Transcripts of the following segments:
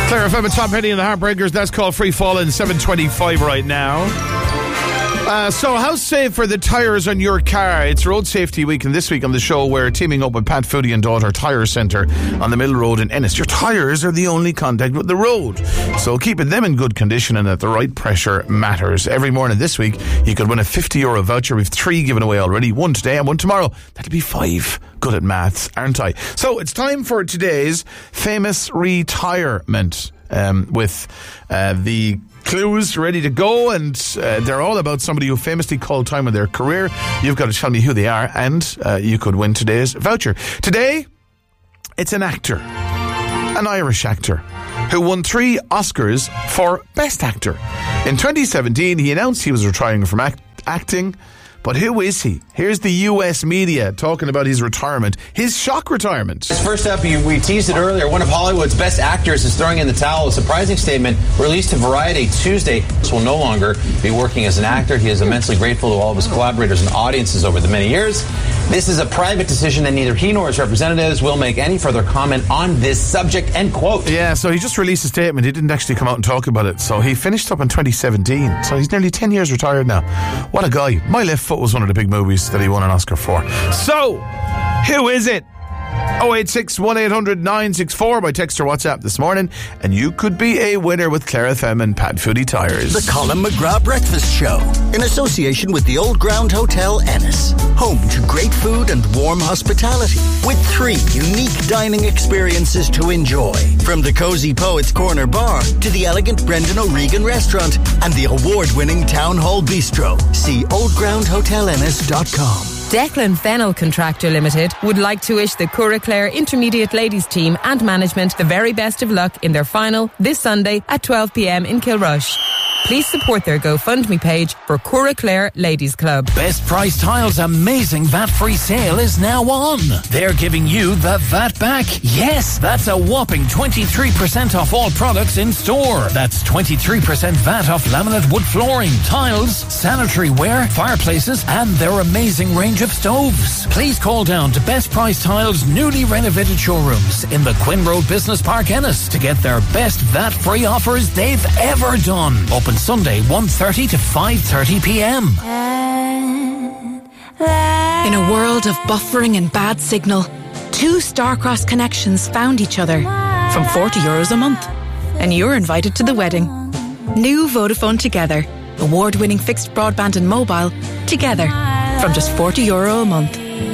Claire FM at Tom Petty and the Heartbreakers. That's called Free Fallin', 7:25 right now. So how safe are the tyres on your car? It's Road Safety Week, and this week on the show we're teaming up with Pat Foodie and Daughter Tyre Centre on the Mill Road in Ennis. Your tyres are the only contact with the road, so keeping them in good condition and at the right pressure matters. Every morning this week you could win a €50 voucher. We've 3 given away already, 1 today and 1 tomorrow. That'll be 5. Good at maths, aren't I? So it's time for today's famous retirement with the clues ready to go, and they're all about somebody who famously called time of their career. You've got to tell me who they are, and you could win today's voucher. Today, it's an actor, an Irish actor, who won 3 Oscars for Best Actor. In 2017, he announced he was retiring from acting. But who is he? Here's the US media talking about his retirement, his shock retirement. First up, we teased it earlier, one of Hollywood's best actors is throwing in the towel. A surprising statement released to Variety Tuesday. This will no longer be working as an actor. He is immensely grateful to all of his collaborators and audiences over the many years. This is a private decision, and neither he nor his representatives will make any further comment on this subject, end quote. Yeah, so he just released a statement. He didn't actually come out and talk about it. So he finished up in 2017. So he's nearly 10 years retired now. What a guy. My Left Foot was one of the big movies that he won an Oscar for. So, who is it? 086 1800 964 by text or WhatsApp this morning, and you could be a winner with Claire FM and Pat Foodie Tyres. The Colin McGrath Breakfast Show, in association with the Old Ground Hotel Ennis, home to great food and warm hospitality, with 3 unique dining experiences to enjoy, from the Cozy Poets Corner Bar to the elegant Brendan O'Regan Restaurant and the award-winning Town Hall Bistro. See oldgroundhotelennis.com. Declan Fennell Contractor Limited would like to wish the Cura Clare Intermediate Ladies team and management the very best of luck in their final this Sunday at 12 p.m. in Kilrush. Please support their GoFundMe page for Cura Clare Ladies Club. Best Price Tiles' amazing VAT-free sale is now on. They're giving you the VAT back. Yes, that's a whopping 23% off all products in store. That's 23% VAT off laminate wood flooring, tiles, sanitary ware, fireplaces, and their amazing range of stoves. Please call down to Best Price Tiles' newly renovated showrooms in the Quinn Road Business Park, Ennis, to get their best VAT-free offers they've ever done. Open Sunday 1:30 to 5:30 p.m. In a world of buffering and bad signal, 2 star-crossed connections found each other from €40 a month. And you're invited to the wedding. New Vodafone Together. Award-winning fixed broadband and mobile together from just €40 a month.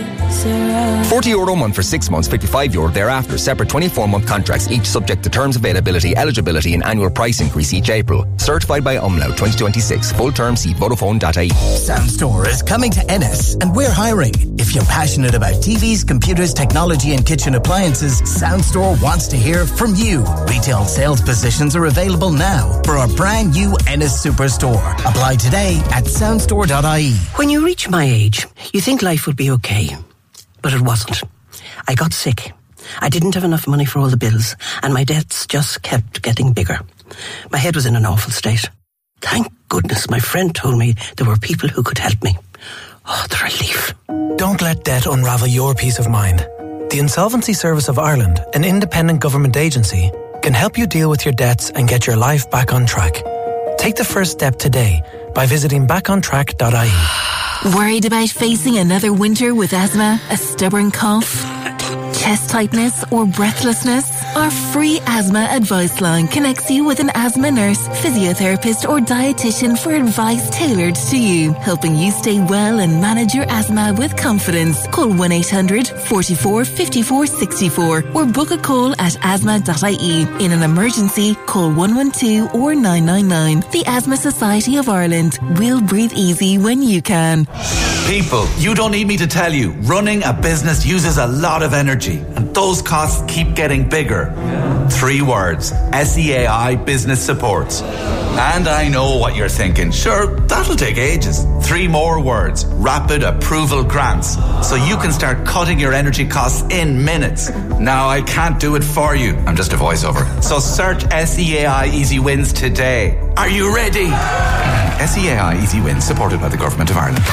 €40 a month for 6 months, €55 thereafter. Separate 24-month contracts, each subject to terms, availability, eligibility and annual price increase each April. Certified by Umlaut 2026. Full term, see Vodafone.ie. Soundstore is coming to Ennis, and we're hiring. If you're passionate about TVs, computers, technology and kitchen appliances, Soundstore wants to hear from you. Retail sales positions are available now for our brand new Ennis Superstore. Apply today at soundstore.ie. When you reach my age, you think life would be okay. But it wasn't. I got sick. I didn't have enough money for all the bills, and my debts just kept getting bigger. My head was in an awful state. Thank goodness my friend told me there were people who could help me. Oh, the relief. Don't let debt unravel your peace of mind. The Insolvency Service of Ireland, an independent government agency, can help you deal with your debts and get your life back on track. Take the first step today by visiting backontrack.ie. Worried about facing another winter with asthma, a stubborn cough, chest tightness or breathlessness? Our free asthma advice line connects you with an asthma nurse, physiotherapist or dietitian for advice tailored to you, helping you stay well and manage your asthma with confidence. Call 1-800-44-54-64 or book a call at asthma.ie. In an emergency, call 112 or 999. The Asthma Society of Ireland. We'll breathe easy when you can. People, you don't need me to tell you, running a business uses a lot of energy, and those costs keep getting bigger. 3 words: SEAI Business Supports. And I know what you're thinking. Sure, that'll take ages. 3 more words: Rapid Approval Grants. So you can start cutting your energy costs in minutes. Now, I can't do it for you. I'm just a voiceover. So search SEAI Easy Wins today. Are you ready? SEAI Easy Wins, supported by the Government of Ireland.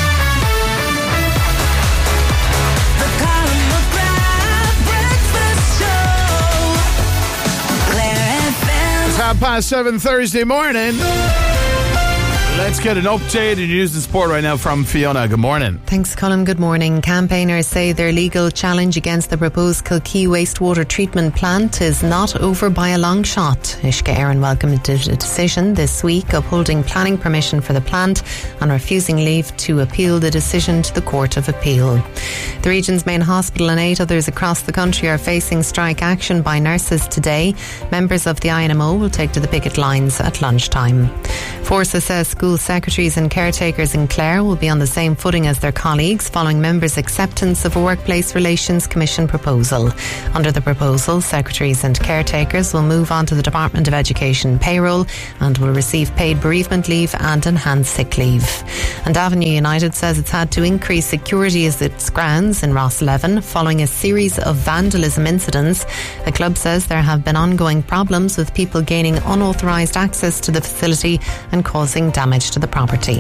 7:30 Thursday morning. Let's get an update in news and sport right now from Fiona. Good morning. Thanks, Colin. Good morning. Campaigners say their legal challenge against the proposed Kilkee wastewater treatment plant is not over by a long shot. Uisce Éireann welcomed a decision this week upholding planning permission for the plant and refusing leave to appeal the decision to the Court of Appeal. The region's main hospital and 8 others across the country are facing strike action by nurses today. Members of the INMO will take to the picket lines at lunchtime. Forces says school secretaries and caretakers in Clare will be on the same footing as their colleagues following members' acceptance of a Workplace Relations Commission proposal. Under the proposal, secretaries and caretakers will move on to the Department of Education payroll and will receive paid bereavement leave and enhanced sick leave. And Avenue United says it's had to increase security at its grounds in Rosslevin following a series of vandalism incidents. The club says there have been ongoing problems with people gaining unauthorised access to the facility and causing damage to the property.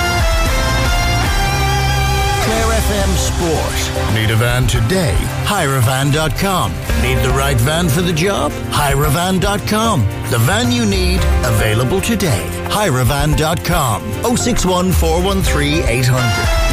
Clare FM Sport. Need a van today? Hirevan.com. Need the right van for the job? Hirevan.com. The van you need, available today. Hirevan.com. 061 413 800.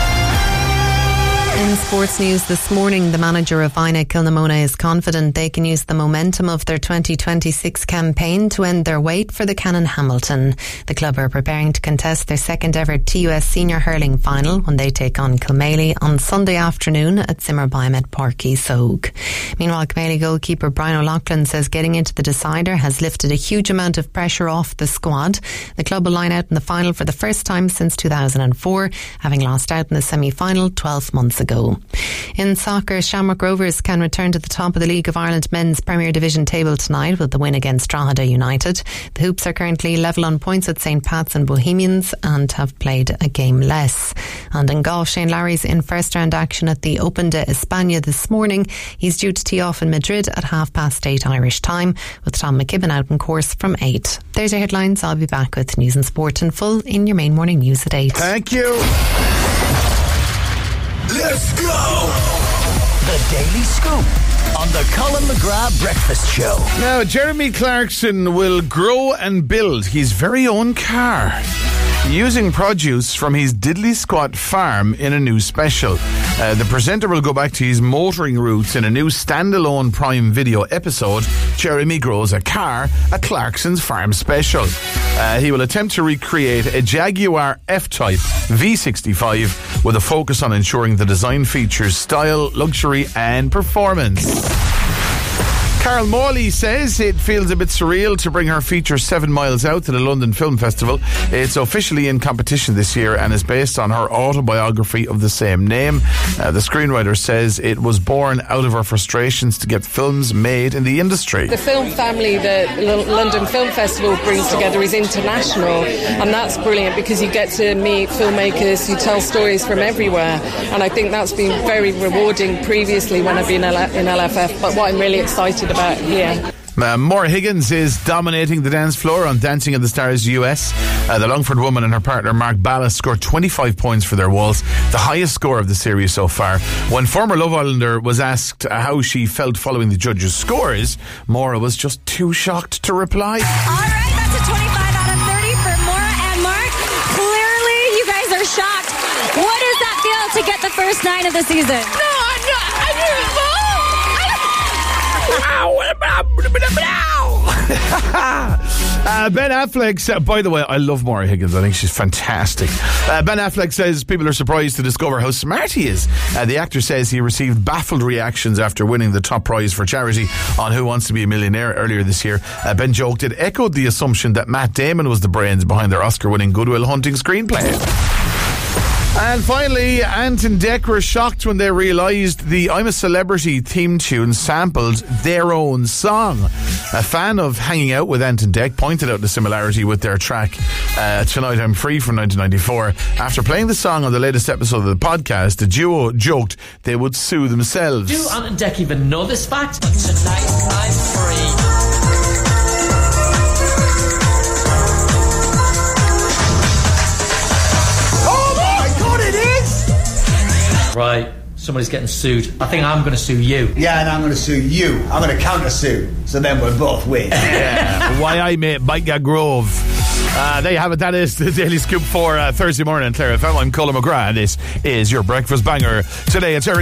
In sports news this morning, the manager of Inagh Kilnamona is confident they can use the momentum of their 2026 campaign to end their wait for the Canon Hamilton. The club are preparing to contest their second ever TUS senior hurling final when they take on Kilmaley on Sunday afternoon at Zimmer Biomet Park, East Oak. Meanwhile, Kilmaley goalkeeper Brian O'Loughlin says getting into the decider has lifted a huge amount of pressure off the squad. The club will line out in the final for the first time since 2004, having lost out in the semi-final 12 months ago. In soccer, Shamrock Rovers can return to the top of the League of Ireland men's Premier Division table tonight with the win against Drogheda United. The Hoops are currently level on points at St. Pat's and Bohemians and have played a game less. And in golf, Shane Lowry's in first round action at the Open de España this morning. He's due to tee off in Madrid at 8:30 Irish time, with Tom McKibben out in course from 8. There's your headlines. I'll be back with news and sport in full in your main morning news at 8. Thank you. Let's go! The Daily Scoop on the Colin McGrath Breakfast Show. Now, Jeremy Clarkson will grow and build his very own car using produce from his Diddley Squat farm in a new special. The presenter will go back to his motoring roots in a new standalone Prime Video episode, Jeremy Grows a Car, a Clarkson's Farm special. He will attempt to recreate a Jaguar F-Type V65 with a focus on ensuring the design features style, luxury and performance. Carol Morley says it feels a bit surreal to bring her feature 7 Miles Out to the London Film Festival. It's officially in competition this year and is based on her autobiography of the same name. The screenwriter says it was born out of her frustrations to get films made in the industry. The film family that London Film Festival brings together is international, and that's brilliant because you get to meet filmmakers who tell stories from everywhere, and I think that's been very rewarding previously when I've been in LFF, but what I'm really excited about here. Maura Higgins is dominating the dance floor on Dancing with the Stars US. The Longford woman and her partner Mark Ballas scored 25 points for their waltz, the highest score of the series so far. When former Love Islander was asked how she felt following the judges' scores, Maura was just too shocked to reply. Alright, that's a 25 out of 30 for Maura and Mark. Clearly you guys are shocked. What does that feel to get the first 9 of the season? No, I didn't know. Ben Affleck said, by the way, I love Maura Higgins. I think she's fantastic. Ben Affleck says people are surprised to discover how smart he is. The actor says he received baffled reactions after winning the top prize for charity on Who Wants to Be a Millionaire earlier this year. Ben joked it echoed the assumption that Matt Damon was the brains behind their Oscar-winning Good Will Hunting screenplay. And finally, Ant and Dec were shocked when they realised the I'm a Celebrity theme tune sampled their own song. A fan of Hanging Out with Ant and Dec pointed out the similarity with their track Tonight I'm Free from 1994. After playing the song on the latest episode of the podcast, the duo joked they would sue themselves. Do Ant and Dec even know this fact? Tonight I'm free. Right, somebody's getting sued. I think I'm going to sue you. Yeah, and I'm going to sue you. I'm going to counter-sue. So then we'll both win. Yeah. Why I mate Micah Grove. There you have it. That is the Daily Scoop for Thursday morning. Claire FM. I'm Colin McGrath. This is your breakfast banger. Today it's Eric